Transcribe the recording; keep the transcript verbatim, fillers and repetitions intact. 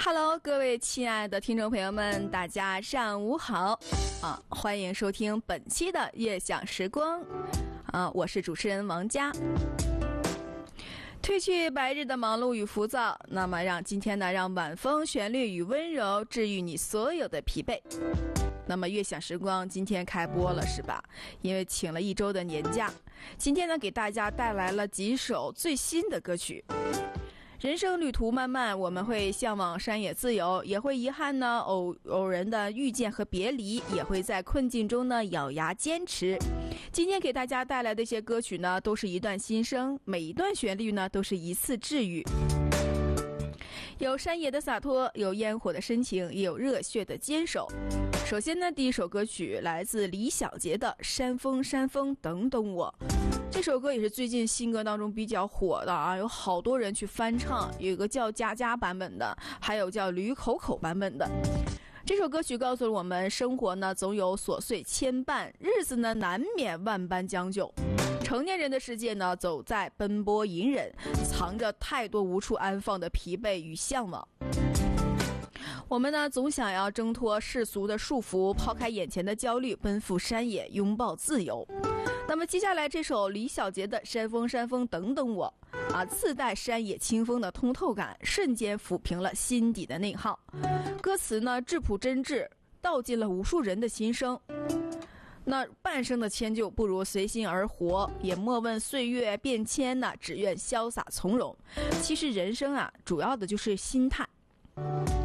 Hello， 各位亲爱的听众朋友们，大家上午好啊！欢迎收听本期的悦享时光啊，我是主持人王佳。褪去白日的忙碌与浮躁，那么让今天呢，让晚风旋律与温柔治愈你所有的疲惫。那么悦享时光今天开播了是吧？因为请了一周的年假，今天呢给大家带来了几首最新的歌曲。人生旅途漫漫，我们会向往山野自由，也会遗憾呢偶偶然的遇见和别离，也会在困境中呢咬牙坚持。今天给大家带来的一些歌曲呢，都是一段心声，每一段旋律呢都是一次治愈。有山野的洒脱，有烟火的深情，也有热血的坚守。首先呢，第一首歌曲来自李小杰的《山峰山峰等等我》。这首歌也是最近新歌当中比较火的啊，有好多人去翻唱，有一个叫佳佳版本的，还有叫驴口口版本的。这首歌曲告诉了我们，生活呢总有琐碎牵绊，日子呢难免万般将就。成年人的世界呢，走在奔波隐忍，藏着太多无处安放的疲惫与向往。我们呢总想要挣脱世俗的束缚，抛开眼前的焦虑，奔赴山野，拥抱自由。那么接下来这首李小杰的《山峰山峰等等我》啊，自带山野清风的通透感，瞬间抚平了心底的内耗。歌词呢质朴真挚，道尽了无数人的心声。那半生的迁就不如随心而活，也莫问岁月变迁呢，只愿潇洒从容。其实人生啊，主要的就是心态。